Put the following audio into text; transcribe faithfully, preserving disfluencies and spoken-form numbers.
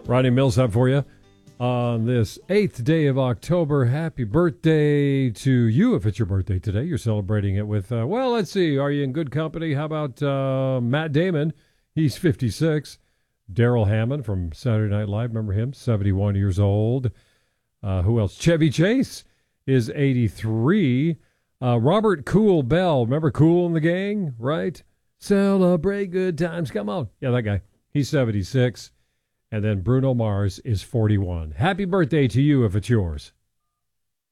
Ronnie Millsap for you on this eighth day of October. Happy birthday to you if it's your birthday today. You're celebrating it with, uh, well, let's see. Are you in good company? How about uh, Matt Damon? He's fifty-six. Daryl Hammond from Saturday Night Live. Remember him? seventy-one years old. Uh, who else? Chevy Chase is eighty-three. Uh, Robert Cool Bell. Remember Cool and the Gang, right? Celebrate good times. Come on. Yeah, that guy. He's seventy-six. And then Bruno Mars is forty-one. Happy birthday to you if it's yours.